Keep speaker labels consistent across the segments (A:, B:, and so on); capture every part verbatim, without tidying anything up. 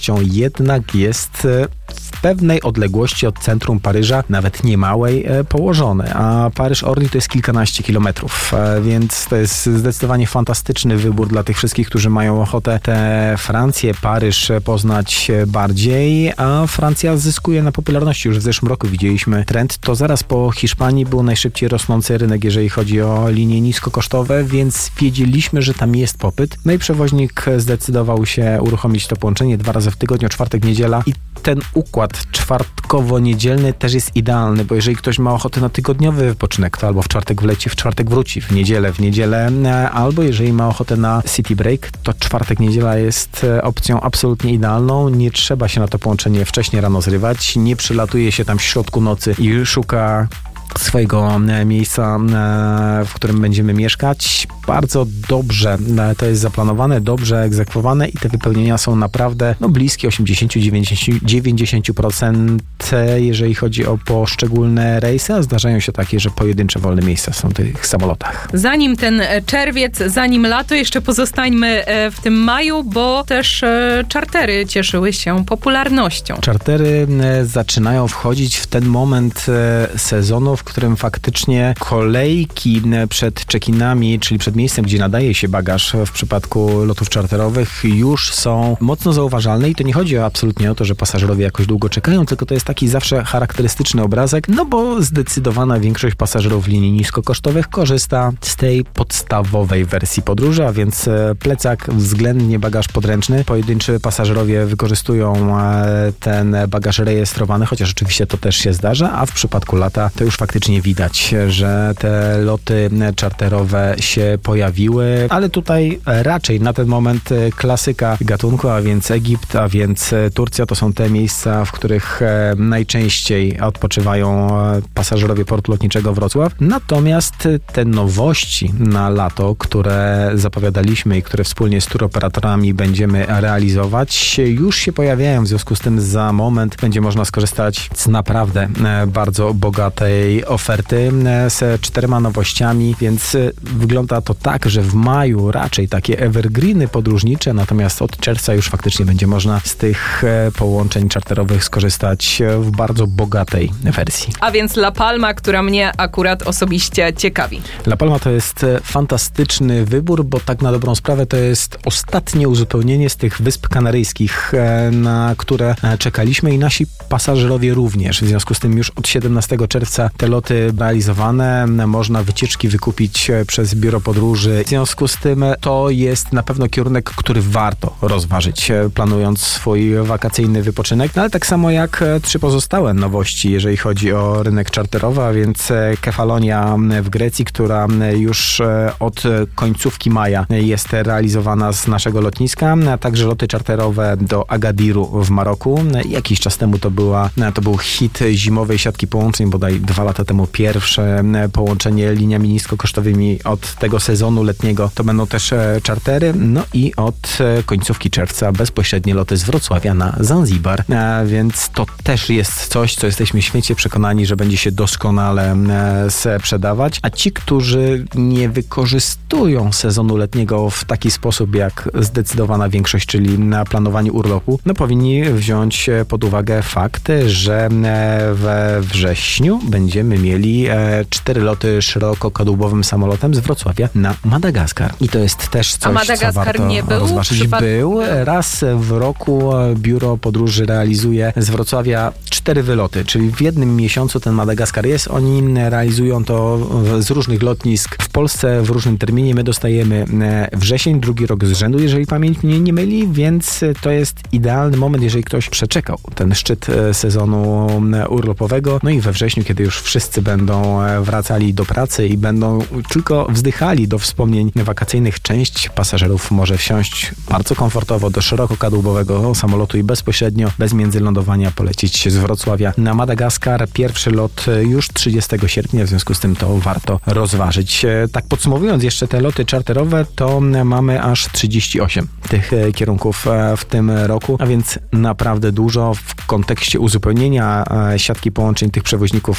A: jednak jest w pewnej odległości od centrum Paryża, nawet niemałej, położony, a Paryż-Orly to jest kilkanaście kilometrów, więc to jest zdecydowanie fantastyczny wybór dla tych wszystkich, którzy mają ochotę tę Francję, Paryż poznać bardziej, a Francja zyskuje na popularności. Już w zeszłym roku widzieliśmy trend, to zaraz po Hiszpanii był najszybciej rosnący rynek, jeżeli chodzi o linie niskokosztowe, więc wiedzieliśmy, że tam jest popyt. No i przewoźnik zdecydował się uruchomić to połączenie dwa razy w tygodniu, czwartek, niedziela i ten układ czwartkowo-niedzielny też jest idealny, bo jeżeli ktoś ma ochotę na tygodniowy wypoczynek, to albo w czwartek wleci, w czwartek wróci, w niedzielę, w niedzielę, albo jeżeli ma ochotę na city break, to czwartek, niedziela jest opcją absolutnie idealną. Nie trzeba się na to połączenie wcześniej rano zrywać, nie przylatuje się tam w środku nocy i szuka swojego miejsca, w którym będziemy mieszkać. Bardzo dobrze to jest zaplanowane, dobrze egzekwowane i te wypełnienia są naprawdę no, bliskie osiemdziesiąt do dziewięćdziesięciu procent, jeżeli chodzi o poszczególne rejsy, a zdarzają się takie, że pojedyncze wolne miejsca są w tych samolotach.
B: Zanim ten czerwiec, zanim lato, jeszcze pozostańmy w tym maju, bo też czartery cieszyły się popularnością.
A: Czartery zaczynają wchodzić w ten moment sezonu, w którym faktycznie kolejki przed check-inami, czyli przed miejscem, gdzie nadaje się bagaż w przypadku lotów czarterowych, już są mocno zauważalne i to nie chodzi absolutnie o to, że pasażerowie jakoś długo czekają, tylko to jest taki zawsze charakterystyczny obrazek, no bo zdecydowana większość pasażerów linii niskokosztowych korzysta z tej podstawowej wersji podróży, a więc plecak, względnie bagaż podręczny. Pojedynczy pasażerowie wykorzystują ten bagaż rejestrowany, chociaż oczywiście to też się zdarza, a w przypadku lata to już faktycznie widać, że te loty czarterowe się pojawiły, ale tutaj raczej na ten moment klasyka gatunku, a więc Egipt, a więc Turcja to są te miejsca, w których najczęściej odpoczywają pasażerowie portu lotniczego Wrocław. Natomiast te nowości na lato, które zapowiadaliśmy i które wspólnie z turoperatorami będziemy realizować, już się pojawiają. W związku z tym za moment będzie można skorzystać z naprawdę bardzo bogatej oferty z czterema nowościami, więc wygląda to tak, że w maju raczej takie evergreeny podróżnicze, natomiast od czerwca już faktycznie będzie można z tych połączeń czarterowych skorzystać w bardzo bogatej wersji.
B: A więc La Palma, która mnie akurat osobiście ciekawi.
A: La Palma to jest fantastyczny wybór, bo tak na dobrą sprawę to jest ostatnie uzupełnienie z tych Wysp Kanaryjskich, na które czekaliśmy i nasi pasażerowie również. W związku z tym już od siedemnastego czerwca te loty realizowane, można wycieczki wykupić przez biuro podróży. W związku z tym to jest na pewno kierunek, który warto rozważyć, planując swój wakacyjny wypoczynek, no ale tak samo jak trzy pozostałe nowości, jeżeli chodzi o rynek czarterowy, a więc Kefalonia w Grecji, która już od końcówki maja jest realizowana z naszego lotniska, a także loty czarterowe do Agadiru w Maroku. Jakiś czas temu to była, to był hit zimowej siatki połączeń, bodaj dwa lata temu pierwsze połączenie liniami niskokosztowymi od tego sezonu letniego. To będą też czartery, no i od końcówki czerwca bezpośrednie loty z Wrocławia na Zanzibar, więc to też jest coś, co jesteśmy święcie przekonani, że będzie się doskonale sprzedawać, a ci, którzy nie wykorzystują sezonu letniego w taki sposób jak zdecydowana większość, czyli na planowanie urlopu, no powinni wziąć pod uwagę fakt, że we wrześniu będziemy mieli cztery loty szerokokadłubowym samolotem z Wrocławia na Madagaskar. I to jest też coś,
B: a Madagaskar
A: co warto
B: nie był?
A: rozważyć.
B: Przypad...
A: Był. Raz w roku biuro podróży realizuje z Wrocławia cztery wyloty, czyli w jednym miesiącu ten Madagaskar jest. Oni realizują to z różnych lotnisk w Polsce w różnym terminie. My dostajemy wrzesień, drugi rok z rzędu, jeżeli pamięć mnie nie myli, więc to jest idealny moment, jeżeli ktoś przeczekał ten szczyt sezonu urlopowego. No i we wrześniu, kiedy już wszyscy będą wracali do pracy i będą tylko wzdychali do wspomnień wakacyjnych, część pasażerów może wsiąść bardzo komfortowo do szerokokadłubowego samolotu i bezpośrednio, bez międzylądowania polecieć z Wrocławia na Madagaskar. Pierwszy lot już trzydziestego sierpnia, w związku z tym to warto rozważyć. Tak podsumowując jeszcze te loty czarterowe, to mamy aż trzydzieści osiem tych kierunków w tym roku, a więc naprawdę dużo w kontekście uzupełnienia siatki połączeń tych przewoźników tradycyjnych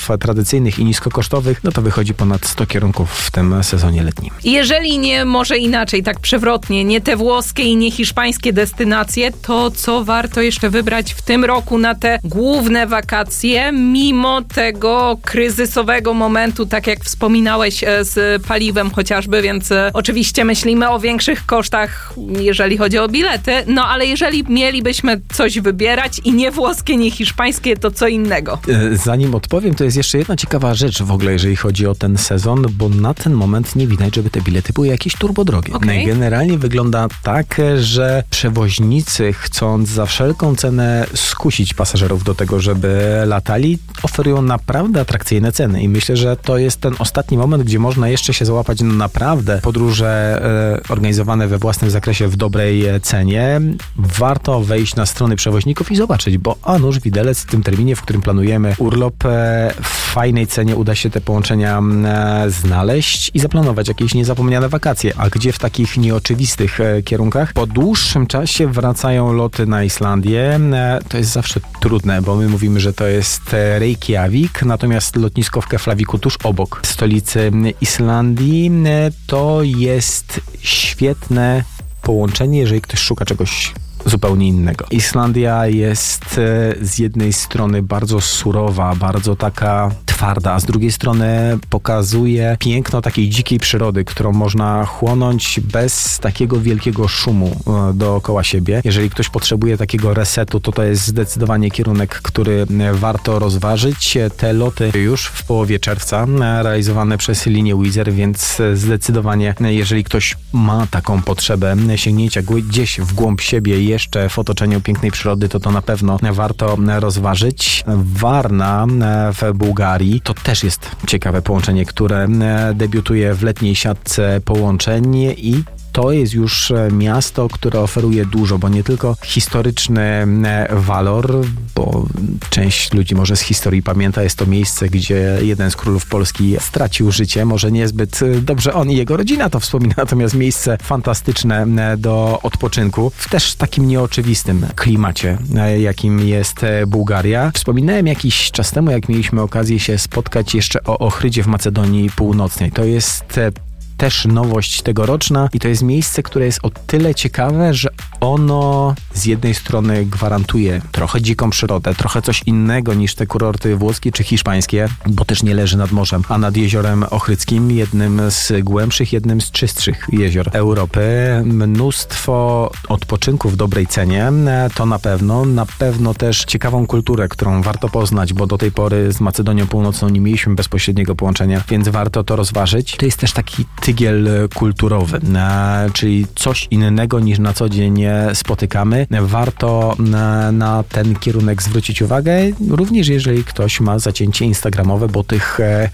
A: tradycyjnych i niskokosztowych, no to wychodzi ponad sto kierunków w tym sezonie letnim.
B: Jeżeli nie, może inaczej, tak przewrotnie, nie te włoskie i nie hiszpańskie destynacje, to co warto jeszcze wybrać w tym roku na te główne wakacje, mimo tego kryzysowego momentu, tak jak wspominałeś z paliwem chociażby, więc oczywiście myślimy o większych kosztach, jeżeli chodzi o bilety, no ale jeżeli mielibyśmy coś wybierać i nie włoskie, nie hiszpańskie, to co innego?
A: Zanim odpowiem, to jest jeszcze jedna ciekawa rzecz w ogóle, jeżeli chodzi o ten sezon, bo na ten moment nie widać, żeby te bilety były jakieś turbodrogie.
B: Okay.
A: Generalnie wygląda tak, że przewoźnicy, chcąc za wszelką cenę skusić pasażerów do tego, żeby latali, oferują naprawdę atrakcyjne ceny i myślę, że to jest ten ostatni moment, gdzie można jeszcze się załapać na naprawdę podróże e, organizowane we własnym zakresie w dobrej cenie. Warto wejść na strony przewoźników i zobaczyć, bo a nuż widelec w tym terminie, w którym planujemy urlop, e, w fajnej cenie uda się te połączenia e, znaleźć i zaplanować jakieś niezapomniane wakacje. A gdzie w takich nieoczywistych e, kierunkach? Po dłuższym czasie wracają loty na Islandię. E, to jest zawsze trudne, bo my mówimy, że to jest Reykjavik, natomiast lotnisko w Keflaviku tuż obok stolicy Islandii e, to jest świetne połączenie, jeżeli ktoś szuka czegoś zupełnie innego. Islandia jest z jednej strony bardzo surowa, bardzo taka twarda, a z drugiej strony pokazuje piękno takiej dzikiej przyrody, którą można chłonąć bez takiego wielkiego szumu dookoła siebie. Jeżeli ktoś potrzebuje takiego resetu, to to jest zdecydowanie kierunek, który warto rozważyć. Te loty już w połowie czerwca realizowane przez linię Wizz Air, więc zdecydowanie, jeżeli ktoś ma taką potrzebę sięgnięcia gdzieś w głąb siebie jeszcze w otoczeniu pięknej przyrody, to to na pewno warto rozważyć. Warna w Bułgarii to też jest ciekawe połączenie, które debiutuje w letniej siatce połączeń i to jest już miasto, które oferuje dużo, bo nie tylko historyczny walor, bo część ludzi może z historii pamięta, jest to miejsce, gdzie jeden z królów Polski stracił życie, może niezbyt dobrze on i jego rodzina to wspomina, natomiast miejsce fantastyczne do odpoczynku, w też takim nieoczywistym klimacie, jakim jest Bułgaria. Wspominałem jakiś czas temu, jak mieliśmy okazję się spotkać jeszcze o Ochrydzie w Macedonii Północnej. To jest też nowość tegoroczna i to jest miejsce, które jest o tyle ciekawe, że ono z jednej strony gwarantuje trochę dziką przyrodę, trochę coś innego niż te kurorty włoskie czy hiszpańskie, bo też nie leży nad morzem, a nad jeziorem Ochrydzkim, jednym z głębszych, jednym z czystszych jezior Europy. Mnóstwo odpoczynku w dobrej cenie, to na pewno. Na pewno też ciekawą kulturę, którą warto poznać, bo do tej pory z Macedonią Północną nie mieliśmy bezpośredniego połączenia, więc warto to rozważyć. To jest też taki tygiel kulturowy, czyli coś innego niż na co dzień spotykamy. Warto na, na ten kierunek zwrócić uwagę, również jeżeli ktoś ma zacięcie instagramowe, bo tych e,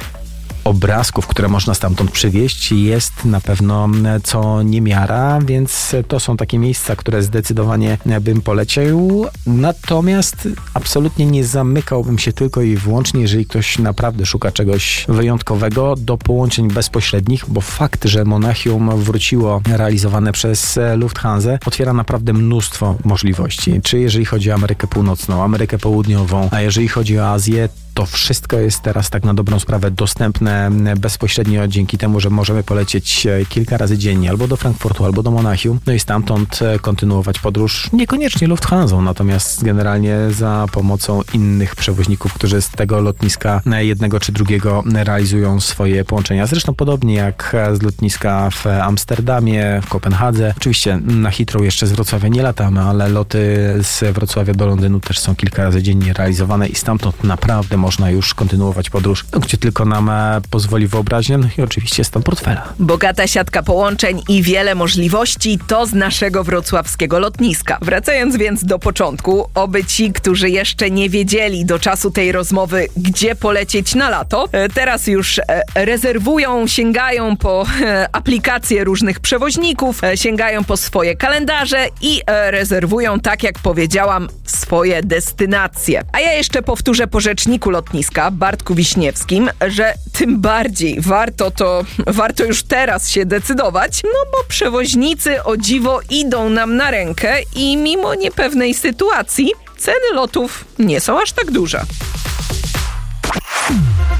A: obrazków, które można stamtąd przywieźć, jest na pewno co niemiara, więc to są takie miejsca, które zdecydowanie bym polecił. Natomiast absolutnie nie zamykałbym się tylko i wyłącznie, jeżeli ktoś naprawdę szuka czegoś wyjątkowego, do połączeń bezpośrednich, bo fakt, że Monachium wróciło realizowane przez Lufthansa, otwiera naprawdę mnóstwo możliwości. Czy jeżeli chodzi o Amerykę Północną, Amerykę Południową, a jeżeli chodzi o Azję, to wszystko jest teraz tak na dobrą sprawę dostępne bezpośrednio dzięki temu, że możemy polecieć kilka razy dziennie albo do Frankfurtu, albo do Monachium, no i stamtąd kontynuować podróż niekoniecznie Lufthansą, natomiast generalnie za pomocą innych przewoźników, którzy z tego lotniska jednego czy drugiego realizują swoje połączenia. Zresztą podobnie jak z lotniska w Amsterdamie, w Kopenhadze. Oczywiście na Heathrow jeszcze z Wrocławia nie latamy, ale loty z Wrocławia do Londynu też są kilka razy dziennie realizowane i stamtąd naprawdę można już kontynuować podróż, no, gdzie tylko nam pozwoli wyobraźnia, no i oczywiście stan portfela.
B: Bogata siatka połączeń i wiele możliwości to z naszego wrocławskiego lotniska. Wracając więc do początku, oby ci, którzy jeszcze nie wiedzieli do czasu tej rozmowy, gdzie polecieć na lato, teraz już rezerwują, sięgają po aplikacje różnych przewoźników, sięgają po swoje kalendarze i rezerwują, tak jak powiedziałam, swoje destynacje. A ja jeszcze powtórzę po rzeczniku lotniska, Bartku Wiśniewskim, że tym bardziej warto to, warto już teraz się decydować, no bo przewoźnicy o dziwo idą nam na rękę i mimo niepewnej sytuacji ceny lotów nie są aż tak duże.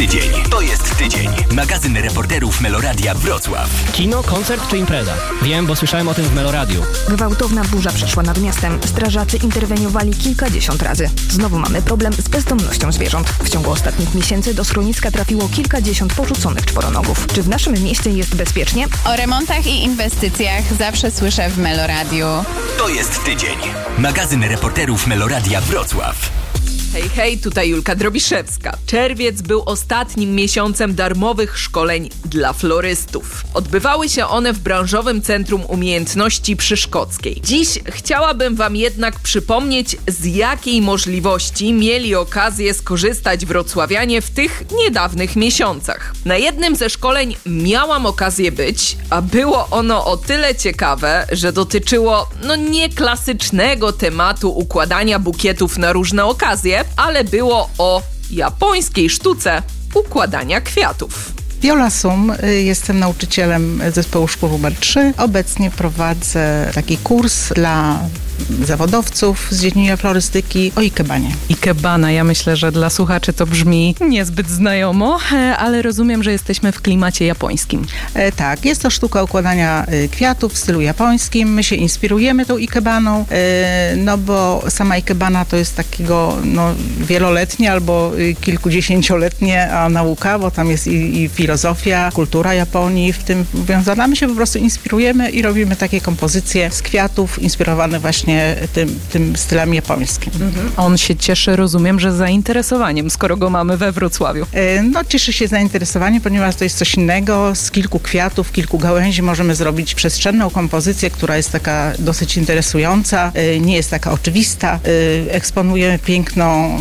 C: tydzień. To jest tydzień. Magazyn reporterów Meloradia Wrocław.
D: Kino, koncert czy impreza? Wiem, bo słyszałem o tym w Meloradiu.
E: Gwałtowna burza przeszła nad miastem. Strażacy interweniowali kilkadziesiąt razy. Znowu mamy problem z bezdomnością zwierząt. W ciągu ostatnich miesięcy do schroniska trafiło kilkadziesiąt porzuconych czworonogów. Czy w naszym mieście jest bezpiecznie?
F: O remontach i inwestycjach zawsze słyszę w Meloradiu.
C: To jest tydzień. Magazyn reporterów Meloradia Wrocław.
B: Hej, hej, tutaj Julka Drobiszewska. Czerwiec był ostatnim miesiącem darmowych szkoleń dla florystów. Odbywały się one w branżowym Centrum Umiejętności przy Szkockiej. Dziś chciałabym wam jednak przypomnieć, z jakiej możliwości mieli okazję skorzystać wrocławianie w tych niedawnych miesiącach. Na jednym ze szkoleń miałam okazję być, a było ono o tyle ciekawe, że dotyczyło no nie klasycznego tematu układania bukietów na różne okazje, ale było o japońskiej sztuce układania kwiatów.
G: Viola Sum, jestem nauczycielem zespołu szkół numer trzy. Obecnie prowadzę taki kurs dla zawodowców z dziedziny florystyki o ikebanie.
H: Ikebana, ja myślę, że dla słuchaczy to brzmi niezbyt znajomo, ale rozumiem, że jesteśmy w klimacie japońskim.
G: E, tak, jest to sztuka układania kwiatów w stylu japońskim. My się inspirujemy tą ikebaną, e, no bo sama ikebana to jest takiego no, wieloletnie albo kilkudziesięcioletnie nauka, bo tam jest i, i filozofia, kultura Japonii w tym wiązana. My się po prostu inspirujemy i robimy takie kompozycje z kwiatów inspirowane właśnie tym, tym stylem japońskim.
H: Mhm. On się cieszy, rozumiem, że zainteresowaniem, skoro go mamy we Wrocławiu.
G: No cieszy się zainteresowaniem, ponieważ to jest coś innego. Z kilku kwiatów, kilku gałęzi możemy zrobić przestrzenną kompozycję, która jest taka dosyć interesująca, nie jest taka oczywista. Eksponujemy piękno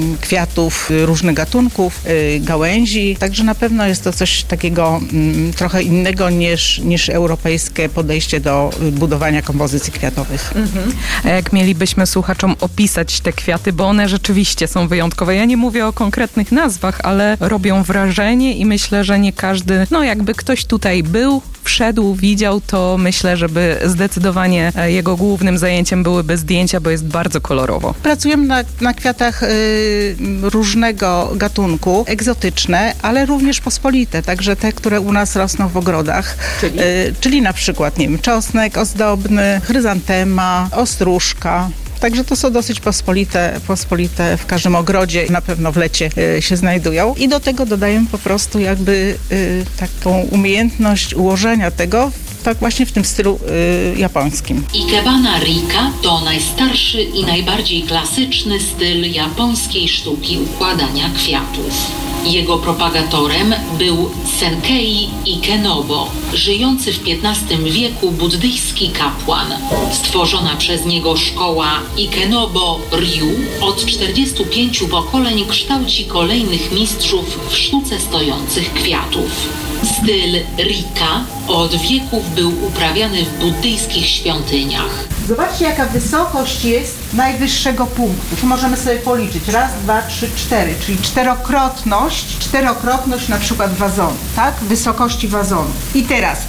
G: kwiatów różnych gatunków, gałęzi, także na pewno jest to coś takiego trochę innego niż, niż europejskie podejście do budowania kompozycji kwiatowych.
H: Mhm. A jak mielibyśmy słuchaczom opisać te kwiaty, bo one rzeczywiście są wyjątkowe. Ja nie mówię o konkretnych nazwach, ale robią wrażenie i myślę, że nie każdy, no jakby ktoś tutaj był, wszedł, widział, to myślę, żeby zdecydowanie jego głównym zajęciem byłyby zdjęcia, bo jest bardzo kolorowo.
G: Pracujemy na, na kwiatach y, różnego gatunku, egzotyczne, ale również pospolite, także te, które u nas rosną w ogrodach, czyli, y, czyli na przykład, nie wiem, czosnek ozdobny, chryzantema, ostróżka. Także to są dosyć pospolite, pospolite w każdym ogrodzie, na pewno w lecie y, się znajdują. I do tego dodajemy po prostu jakby y, taką umiejętność ułożenia tego tak właśnie w tym stylu y, japońskim.
I: Ikebana Rika to najstarszy i najbardziej klasyczny styl japońskiej sztuki układania kwiatów. Jego propagatorem był Senkei Ikenobo, żyjący w piętnastym wieku buddyjski kapłan. Stworzona przez niego szkoła Ikenobo Ryu od czterdziestu pięciu pokoleń kształci kolejnych mistrzów w sztuce stojących kwiatów. Styl Rika od wieków był uprawiany w buddyjskich świątyniach.
G: Zobaczcie, jaka wysokość jest najwyższego punktu. Tu możemy sobie policzyć. Raz, dwa, trzy, cztery, czyli czterokrotność, czterokrotność na przykład wazonu, tak? Wysokości wazonu. I teraz